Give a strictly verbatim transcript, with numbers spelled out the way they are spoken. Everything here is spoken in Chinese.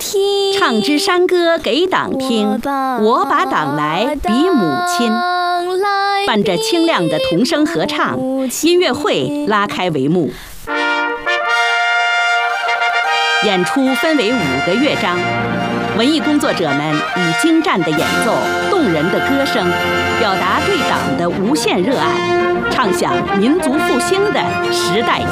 听， 唱支山歌给党听，我把党来比母亲。伴着清亮的童声合唱，音乐会拉开帷幕。演出分为五个乐章，文艺工作者们以精湛的演奏、动人的歌声，表达对党的无限热爱，唱响民族复兴的时代